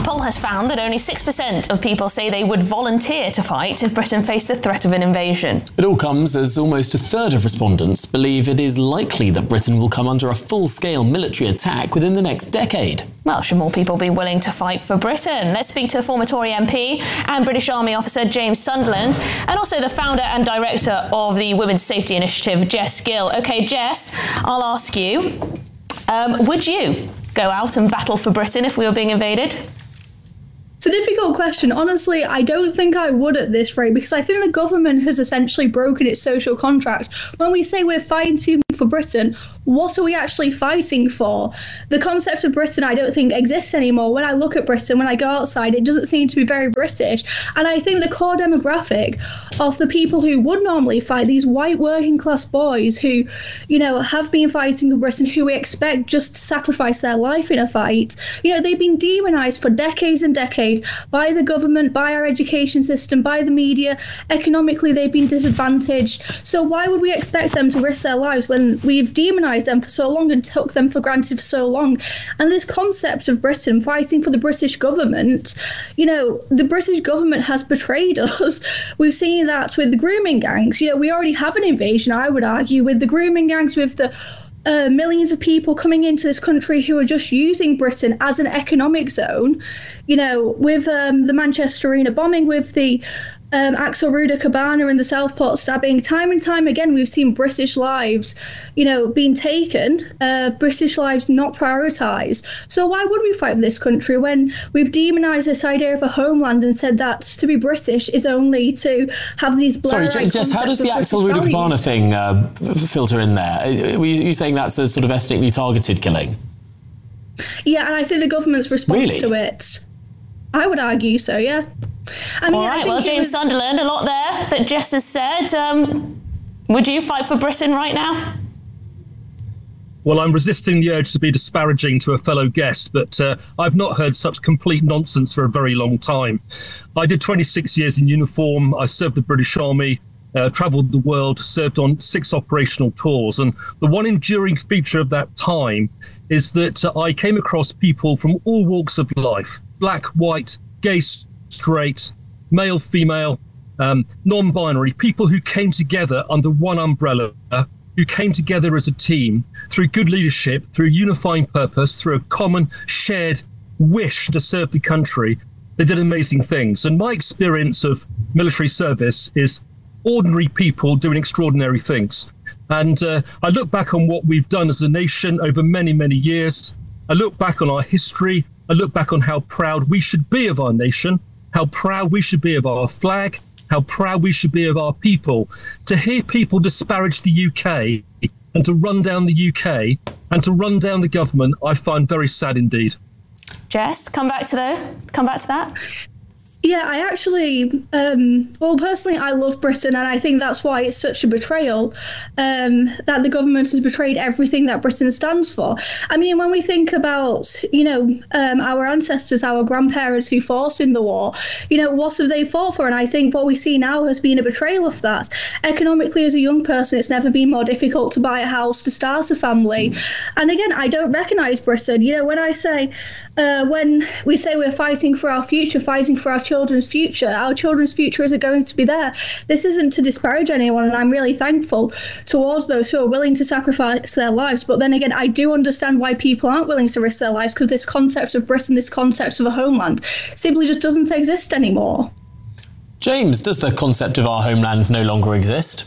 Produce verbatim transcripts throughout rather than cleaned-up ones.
A poll has found that only six percent of people say they would volunteer to fight if Britain faced the threat of an invasion. It all comes as almost a third of respondents believe it is likely that Britain will come under a full-scale military attack within the next decade. Well, should more people be willing to fight for Britain? Let's speak to former Tory M P and British Army officer James Sunderland, and also the founder and director of the Women's Safety Initiative, Jess Gill. OK, Jess, I'll ask you, um, would you go out and battle for Britain if we were being invaded? It's a difficult question. Honestly, I don't think I would at this rate, because I think the government has essentially broken its social contract. When we say we're fighting for Britain, what are we actually fighting for? The concept of Britain, I don't think exists anymore. When I look at Britain, when I go outside, it doesn't seem to be very British. And I think the core demographic of the people who would normally fight, these white working class boys who, you know, have been fighting for Britain, who we expect just to sacrifice their life in a fight, you know, they've been demonised for decades and decades by the government, by our education system, by the media. Economically, they've been disadvantaged. So why would we expect them to risk their lives when we've demonised them for so long and took them for granted for so long? And this concept of Britain fighting for the British government, you know, the British government has betrayed us. We've seen that with the grooming gangs. You know, we already have an invasion, I would argue, with the grooming gangs, with the Uh, millions of people coming into this country who are just using Britain as an economic zone. You know, with um, the Manchester Arena bombing, with the um, Axel Ruda Cabana and the Southport stabbing, time and time again, we've seen British lives, you know, being taken, uh, British lives not prioritised. So why would we fight for this country when we've demonised this idea of a homeland and said that to be British is only to have these blurry Sorry, Jess, how does the Axel Ruda Cabana thing uh, filter in there? Were you saying that's a sort of ethnically targeted killing? Yeah, and I think the government's response really? to it, I would argue so, yeah. I mean, All right, I think well, James was... Sunderland, a lot there that Jess has said. Um, would you fight for Britain right now? Well, I'm resisting the urge to be disparaging to a fellow guest, but uh, I've not heard such complete nonsense for a very long time. I did twenty-six years in uniform. I served the British Army, uh, travelled the world, served on six operational tours. And the one enduring feature of that time is that uh, I came across people from all walks of life, black, white, gay, straight, male, female, um, non-binary, people who came together under one umbrella, who came together as a team through good leadership, through unifying purpose, through a common shared wish to serve the country. They did amazing things. And my experience of military service is ordinary people doing extraordinary things. And uh, I look back on what we've done as a nation over many, many years. I look back on our history. I look back on how proud we should be of our nation, how proud we should be of our flag, how proud we should be of our people. To hear people disparage the U K and to run down the U K and to run down the government, I find very sad indeed. Jess, come back to the, come back to that. Yeah, I actually, um, well, personally, I love Britain, and I think that's why it's such a betrayal, um, that the government has betrayed everything that Britain stands for. I mean, when we think about, you know, um, our ancestors, our grandparents who fought in the war, you know, what have they fought for? And I think what we see now has been a betrayal of that. Economically, as a young person, it's never been more difficult to buy a house, to start a family. And again, I don't recognise Britain. You know, when I say, uh, when we say we're fighting for our future, fighting for our children's future, our children's future isn't going to be there. This isn't to disparage anyone, and I'm really thankful towards those who are willing to sacrifice their lives. But then again, I do understand why people aren't willing to risk their lives, because this concept of Britain, this concept of a homeland, simply just doesn't exist anymore. James, does the concept of our homeland no longer exist?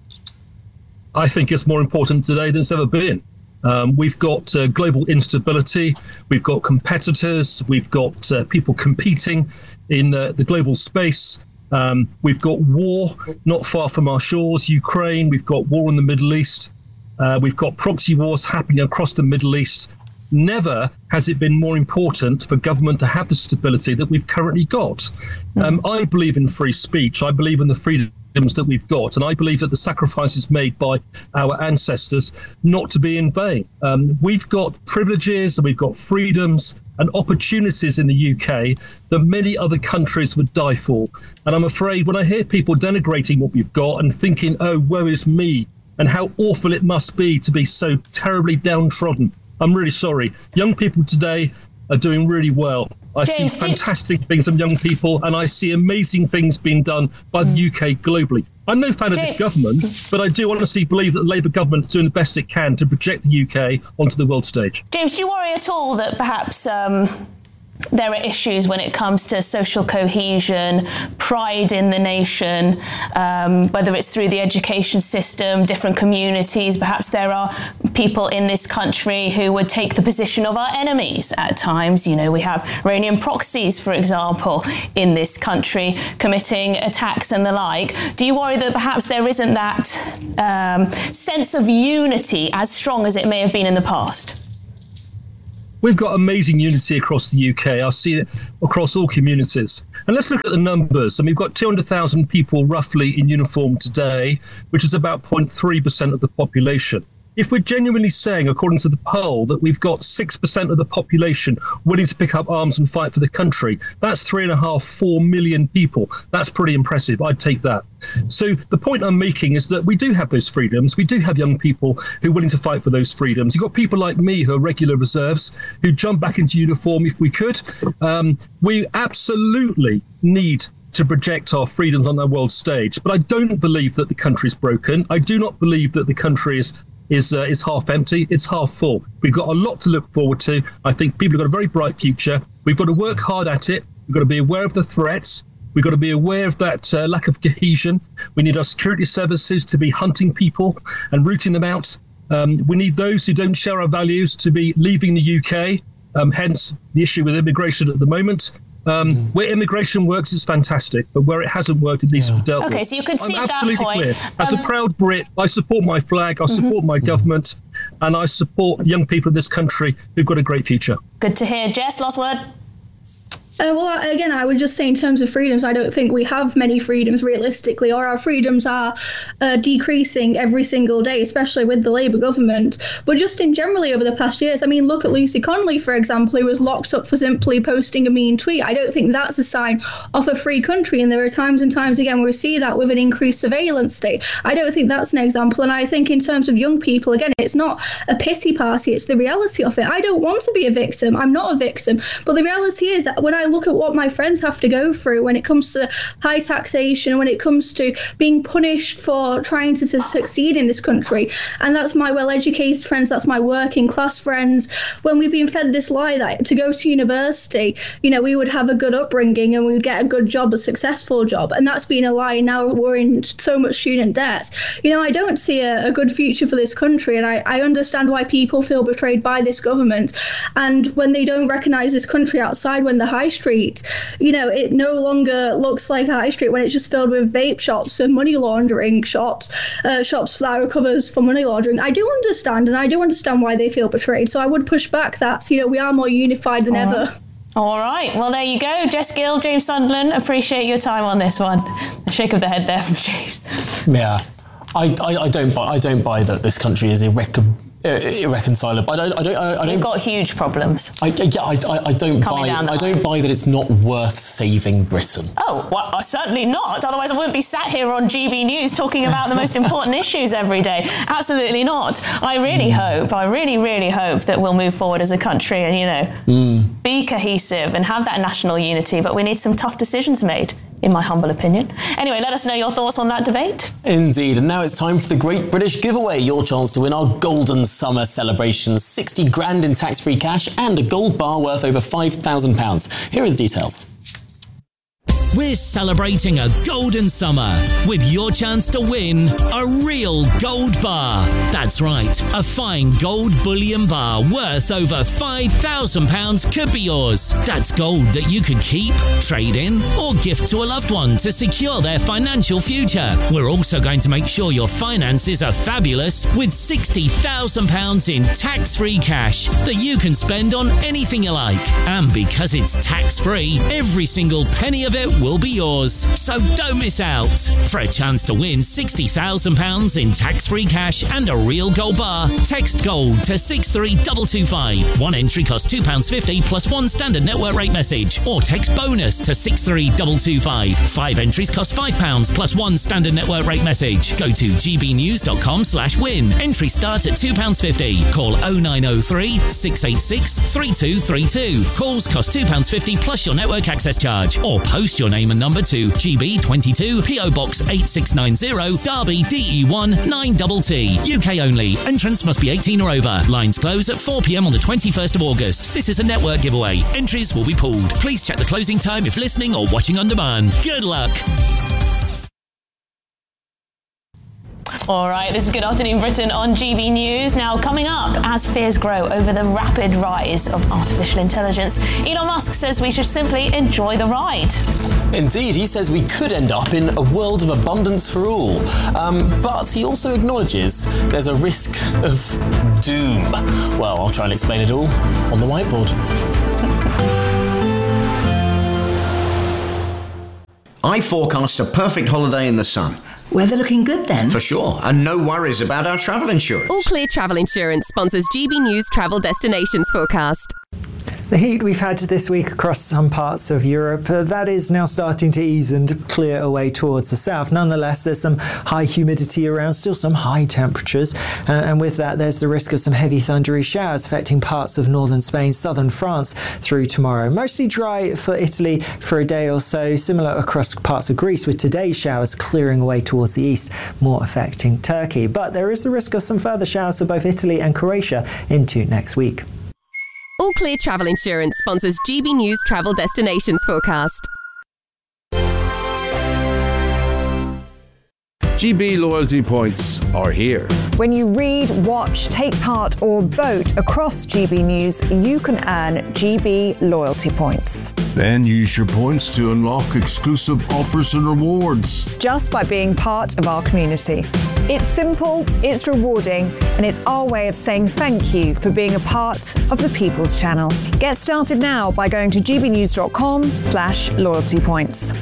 I think it's more important today than it's ever been. Um, we've got uh, global instability, we've got competitors, we've got uh, people competing in uh, the global space. Um, we've got war not far from our shores, Ukraine. We've got war in the Middle East. Uh, we've got proxy wars happening across the Middle East. Never has it been more important for government to have the stability that we've currently got. Um, I believe in free speech. I believe in the freedom that we've got, and I believe that the sacrifices made by our ancestors not to be in vain. Um, we've got privileges and we've got freedoms and opportunities in the U K that many other countries would die for. And I'm afraid when I hear people denigrating what we've got and thinking, oh, woe is me, and how awful it must be to be so terribly downtrodden, I'm really sorry. Young people today are doing really well. I James, see fantastic things from young people, and I see amazing things being done by the U K globally. I'm no fan of James. this government, but I do honestly believe that the Labour government is doing the best it can to project the U K onto the world stage. James, do you worry at all that perhaps um, there are issues when it comes to social cohesion, pride in the nation, um, whether it's through the education system, different communities? Perhaps there are people in this country who would take the position of our enemies at times. You know, we have Iranian proxies, for example, in this country committing attacks and the like. Do you worry that perhaps there isn't that um, sense of unity as strong as it may have been in the past? We've got amazing unity across the U K. I see it across all communities. And let's look at the numbers. And we've got two hundred thousand people roughly in uniform today, which is about zero point three percent of the population. If we're genuinely saying, according to the poll, that we've got six percent of the population willing to pick up arms and fight for the country, that's three and a half, four million people. That's pretty impressive. I'd take that. So the point I'm making is that we do have those freedoms. We do have young people who are willing to fight for those freedoms. You've got people like me who are regular reserves who jump back into uniform if we could. Um, we absolutely need to project our freedoms on the world stage. But I don't believe that the country is broken. I do not believe that the country is is uh, is half empty. It's half full. We've got a lot to look forward to. I think people have got a very bright future. We've got to work hard at it. We've got to be aware of the threats. We've got to be aware of that uh, lack of cohesion. We need our security services to be hunting people and rooting them out. Um, we need those who don't share our values to be leaving the U K, um, hence the issue with immigration at the moment. Um, mm. Where immigration works, it's fantastic, but where it hasn't worked, it needs yeah. to be dealt okay, with. So you could see I'm at that absolutely point. Clear. As um, a proud Brit, I support my flag, I support mm-hmm. my government, and I support young people in this country who've got a great future. Good to hear. Jess, last word. Uh, well, again, I would just say in terms of freedoms, I don't think we have many freedoms realistically, or our freedoms are uh, decreasing every single day, especially with the Labour government. But just in generally over the past years, I mean, look at Lucy Connolly, for example, who was locked up for simply posting a mean tweet. I don't think that's a sign of a free country. And there are times and times again where we see that with an increased surveillance state. I don't think that's an example. And I think in terms of young people, again, it's not a pity party. It's the reality of it. I don't want to be a victim. I'm not a victim. But the reality is that when I look at what my friends have to go through when it comes to high taxation, when it comes to being punished for trying to, to succeed in this country, and that's my well-educated friends, that's my working class friends, when we've been fed this lie that to go to university, you know, we would have a good upbringing and we would get a good job, a successful job, and that's been a lie. Now we're in so much student debt. You know, I don't see a, a good future for this country, and I, I understand why people feel betrayed by this government, and when they don't recognise this country outside, when the high street, you know, it no longer looks like a high street when it's just filled with vape shops and money laundering shops, uh, shops that are covers for money laundering. I do understand, and I do understand why they feel betrayed. So I would push back that, you know, we are more unified than All ever. Right. All right. Well, there you go. Jess Gill, James Sunderland, appreciate your time on this one. A shake of the head there from James. Yeah. I, I, I don't buy I don't buy that this country is irreconcilable. irreconcilable. I don't. I don't. I don't. You've got huge problems. I, yeah, I, I, I don't buy. I don't buy that it's not worth saving Britain. Oh, well, uh, certainly not. Otherwise, I wouldn't be sat here on G B News talking about the most important issues every day. Absolutely not. I really mm. hope. I really, really hope that we'll move forward as a country and, you know, mm. be cohesive and have that national unity. But we need some tough decisions made, in my humble opinion. Anyway, let us know your thoughts on that debate. Indeed, and now it's time for the Great British Giveaway, your chance to win our Golden Summer celebrations, sixty grand in tax-free cash and a gold bar worth over five thousand pounds. Here are the details. We're celebrating a golden summer with your chance to win a real gold bar. That's right, a fine gold bullion bar worth over five thousand pounds could be yours. That's gold that you could keep, trade in, or gift to a loved one to secure their financial future. We're also going to make sure your finances are fabulous with sixty thousand pounds in tax-free cash that you can spend on anything you like. And because it's tax-free, every single penny of it will be yours. So don't miss out. For a chance to win sixty thousand pounds in tax-free cash and a real gold bar, text GOLD to six three two two five. One entry costs two pounds fifty plus one standard network rate message. Or text BONUS to six three two two five. Five entries cost five pounds plus one standard network rate message. Go to gbnews.com slash win. Entry starts at two pounds fifty. Call oh nine oh three, six eight six, three two three two. Calls cost two pounds fifty plus your network access charge. Or post your name and number to G B twenty-two, P O Box eight six nine zero, Derby, D E one nine T T. U K only. Entrance must be eighteen or over. Lines close at four p.m. on the twenty-first of August. This is a network giveaway. Entries will be pooled. Please check the closing time if listening or watching on demand. Good luck. All right, this is Good Afternoon Britain on G B News. Now, coming up, as fears grow over the rapid rise of artificial intelligence, Elon Musk says we should simply enjoy the ride. Indeed, he says we could end up in a world of abundance for all. Um, but he also acknowledges there's a risk of doom. Well, I'll try and explain it all on the whiteboard. I forecast a perfect holiday in the sun. Weather looking good then? For sure, and no worries about our travel insurance. All Clear Travel Insurance sponsors G B News Travel Destinations Forecast. The heat we've had this week across some parts of Europe, uh, that is now starting to ease and clear away towards the south. Nonetheless, there's some high humidity around, still some high temperatures. Uh, and with that, there's the risk of some heavy thundery showers affecting parts of northern Spain, southern France through tomorrow. Mostly dry for Italy for a day or so, similar across parts of Greece, with today's showers clearing away towards the east, more affecting Turkey. But there is the risk of some further showers for both Italy and Croatia into next week. All Clear Travel Insurance sponsors G B News Travel Destinations Forecast. G B loyalty points are here. When you read, watch, take part or vote across G B News, you can earn G B loyalty points. Then use your points to unlock exclusive offers and rewards. Just by being part of our community. It's simple, it's rewarding, and it's our way of saying thank you for being a part of the People's Channel. Get started now by going to gbnews.com slash loyalty points.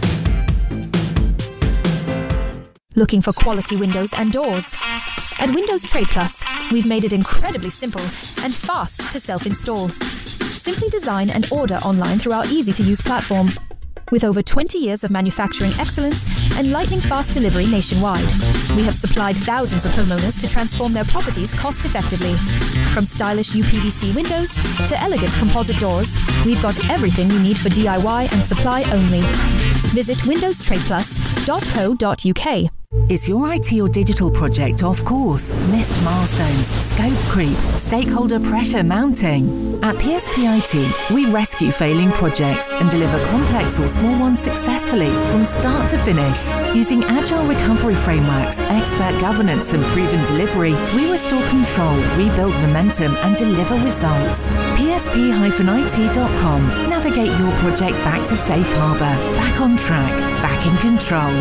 Looking for quality windows and doors? At Windows Trade Plus, we've made it incredibly simple and fast to self-install. Simply design and order online through our easy-to-use platform. With over twenty years of manufacturing excellence and lightning-fast delivery nationwide, we have supplied thousands of homeowners to transform their properties cost-effectively. From stylish U P V C windows to elegant composite doors, we've got everything you need for D I Y and supply only. Visit windows trade plus dot co dot U K. Is your I T or digital project off course? Missed milestones, scope creep, stakeholder pressure mounting? At P S P I T, we rescue failing projects and deliver complex or small ones successfully from start to finish. Using agile recovery frameworks, expert governance and proven delivery, we restore control, rebuild momentum and deliver results. P S P I T dot com. Navigate your project back to safe harbour, back on track, back in control.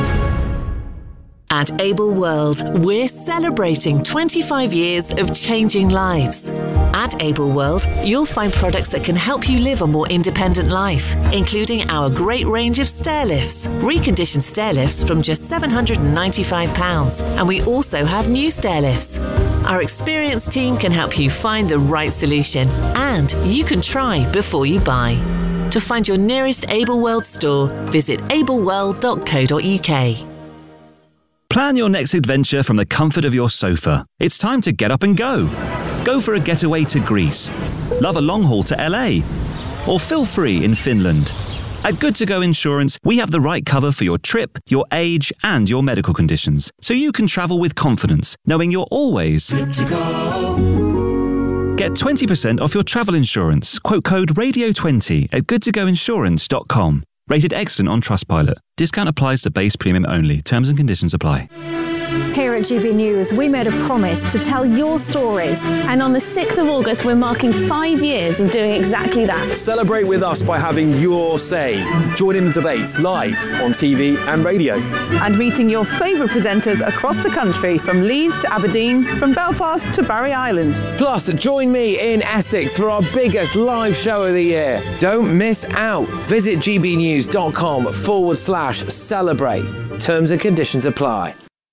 At Able World, we're celebrating twenty-five years of changing lives. At Able World, you'll find products that can help you live a more independent life, including our great range of stair lifts, reconditioned stair lifts from just seven hundred ninety-five pounds, and we also have new stair lifts. Our experienced team can help you find the right solution, and you can try before you buy. To find your nearest Able World store, visit able world dot co dot U K. Plan your next adventure from the comfort of your sofa. It's time to get up and go. Go for a getaway to Greece. Love a long haul to L A. Or feel free in Finland. At Good To Go Insurance, we have the right cover for your trip, your age, and your medical conditions, so you can travel with confidence, knowing you're always good to go. Get twenty percent off your travel insurance. Quote code radio twenty at good to go insurance dot com. Rated excellent on Trustpilot. Discount applies to base premium only. Terms and conditions apply. Here at G B News, we made a promise to tell your stories. And on the sixth of August, we're marking five years of doing exactly that. Celebrate with us by having your say. Join in the debates live on T V and radio. And meeting your favourite presenters across the country, from Leeds to Aberdeen, from Belfast to Barry Island. Plus, join me in Essex for our biggest live show of the year. Don't miss out. Visit gbnews.com forward slash celebrate. Terms and conditions apply.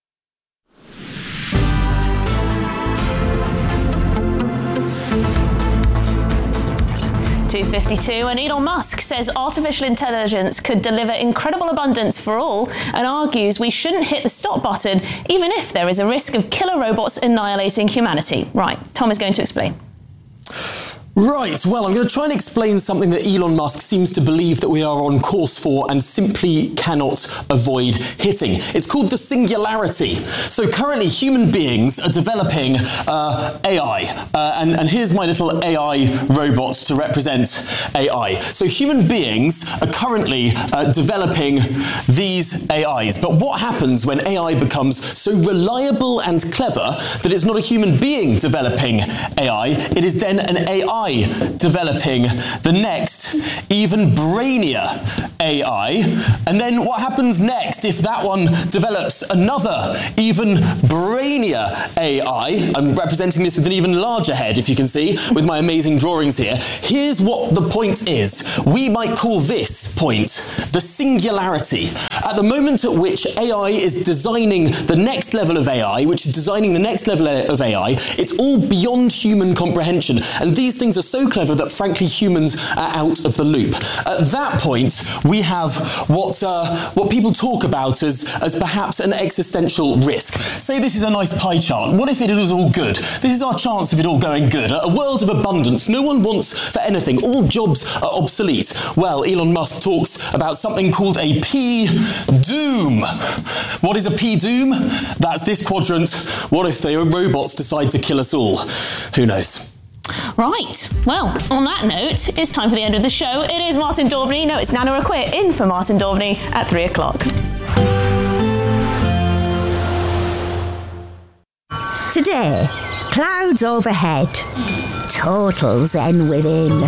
two fifty-two, and Elon Musk says artificial intelligence could deliver incredible abundance for all, and argues we shouldn't hit the stop button even if there is a risk of killer robots annihilating humanity. Right, Tom is going to explain. Right, well, I'm going to try and explain something that Elon Musk seems to believe that we are on course for and simply cannot avoid hitting. It's called the singularity. So currently human beings are developing uh, A I, uh, and, and here's my little A I robots to represent A I. So human beings are currently uh, developing these A Is, but what happens when A I becomes so reliable and clever that it's not a human being developing A I, it is then an A I developing the next, even brainier A I. And then what happens next if that one develops another, even brainier A I? I'm representing this with an even larger head, if you can see, with my amazing drawings here. Here's what the point is. We might call this point the singularity. At the moment at which A I is designing the next level of A I, which is designing the next level of A I, it's all beyond human comprehension. And these things are so clever that, frankly, humans are out of the loop. At that point, we have what uh, what people talk about as, as perhaps an existential risk. Say this is a nice pie chart. What if it was all good? This is our chance of it all going good. A world of abundance. No one wants for anything. All jobs are obsolete. Well, Elon Musk talks about something called a P-doom. What is a P-doom? That's this quadrant. What if the robots decide to kill us all? Who knows? Right, well, on that note, it's time for the end of the show. It is Martin Daubney, no, it's Nana Raquir in for Martin Daubney at three o'clock. Today, clouds overhead, total zen within.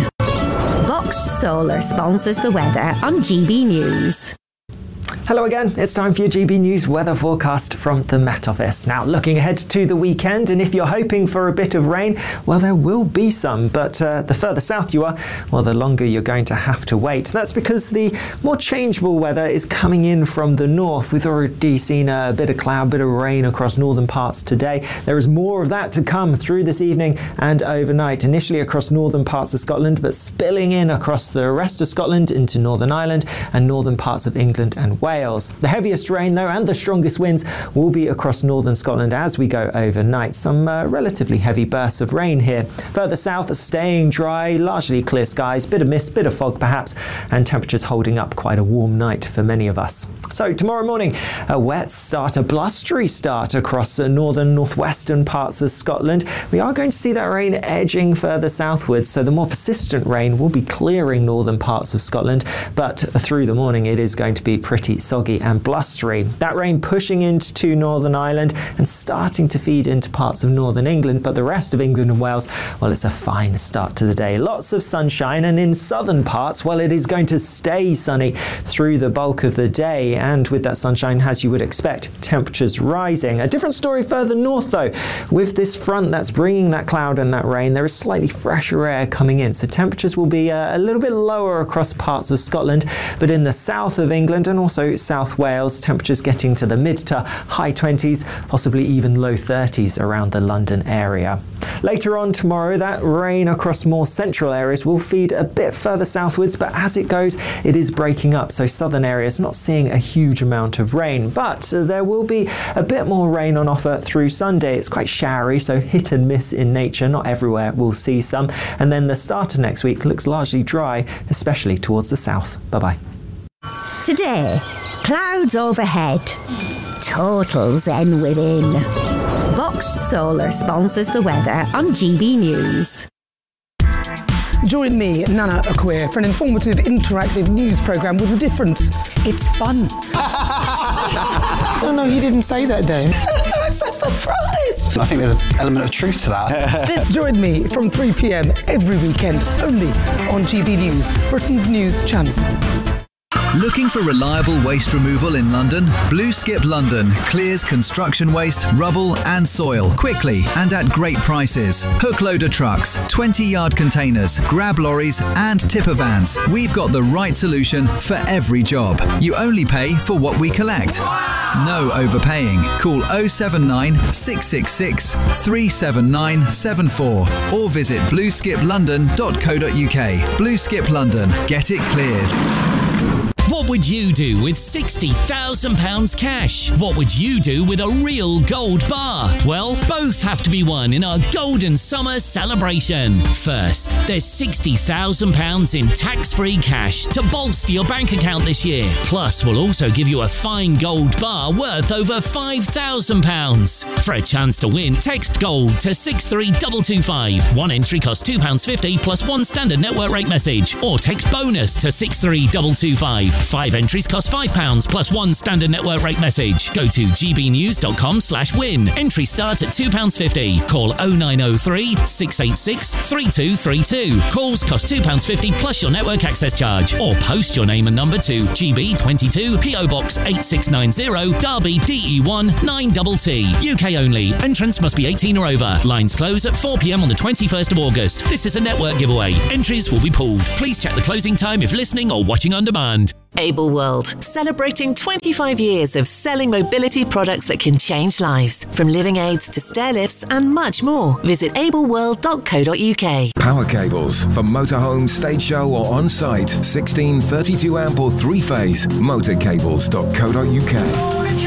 Box Solar sponsors the weather on G B News. Hello again, it's time for your G B News weather forecast from the Met Office. Now, looking ahead to the weekend, and if you're hoping for a bit of rain, well, there will be some, but uh, the further south you are, well, the longer you're going to have to wait. That's because the more changeable weather is coming in from the north. We've already seen a bit of cloud, bit of rain across northern parts today. There is more of that to come through this evening and overnight, initially across northern parts of Scotland, but spilling in across the rest of Scotland into Northern Ireland and northern parts of England and Wales. The heaviest rain, though, and the strongest winds will be across northern Scotland as we go overnight. Some uh, relatively heavy bursts of rain here. Further south, staying dry, largely clear skies, bit of mist, bit of fog perhaps, and temperatures holding up. Quite a warm night for many of us. So tomorrow morning, a wet start, a blustery start across the northern, northwestern parts of Scotland. We are going to see that rain edging further southwards, so the more persistent rain will be clearing northern parts of Scotland, but through the morning it is going to be pretty soggy and blustery. That rain pushing into Northern Ireland and starting to feed into parts of northern England, but the rest of England and Wales, well, it's a fine start to the day. Lots of sunshine, and in southern parts, well, it is going to stay sunny through the bulk of the day, and with that sunshine, as you would expect, temperatures rising. A different story further north, though. With this front that's bringing that cloud and that rain, there is slightly fresher air coming in, so temperatures will be uh, a little bit lower across parts of Scotland, but in the south of England and also South Wales, temperatures getting to the mid to high twenties, possibly even low thirties around the London area. Later on tomorrow, that rain across more central areas will feed a bit further southwards, but as it goes, it is breaking up, so southern areas not seeing a huge amount of rain, but uh, there will be a bit more rain on offer through Sunday. It's quite showery, so hit and miss in nature. Not everywhere will see some, and then the start of next week looks largely dry, especially towards the south. Bye-bye. Today, clouds overhead, total zen within. Box Solar sponsors the weather on G B News. Join me, Nana Raquir, for an informative, interactive news programme with a difference. It's fun. No, no, he didn't say that, Dave. I think there's an element of truth to that. Join me from three p.m. every weekend, only on G B News, Britain's news channel. Looking for reliable waste removal in London? Blue Skip London clears construction waste, rubble and soil quickly and at great prices. Hook loader trucks, twenty yard containers, grab lorries and tipper vans. We've got the right solution for every job. You only pay for what we collect. No overpaying. Call oh seven nine, six six six, three seven nine seven four or visit blue skip london dot co dot uk. Blue Skip London. Get it cleared. What would you do with sixty thousand pounds cash? What would you do with a real gold bar? Well, both have to be won in our Golden Summer celebration. First, there's sixty thousand pounds in tax-free cash to bolster your bank account this year. Plus, we'll also give you a fine gold bar worth over five thousand pounds. For a chance to win, text GOLD to six three two two five. One entry costs two pounds fifty plus one standard network rate message. Or text BONUS to six three two two five. Five entries cost five pounds plus one standard network rate message. Go to gbnews.com slash win. Entry starts at two pounds fifty. Call oh nine oh three, six eight six, three two three two. Calls cost two pounds fifty plus your network access charge. Or post your name and number to G B twenty-two P O Box eight six nine zero, Derby D E one nine T T. U K only. Entrants must be eighteen or over. Lines close at four p.m. on the twenty-first of August. This is a network giveaway. Entries will be pooled. Please check the closing time if listening or watching on demand. Able World, celebrating twenty-five years of selling mobility products that can change lives. From living aids to stair lifts and much more. Visit able world dot co dot uk. Power cables for motorhome, stage show or on-site. sixteen, thirty-two amp or three-phase. motorcables dot co dot uk.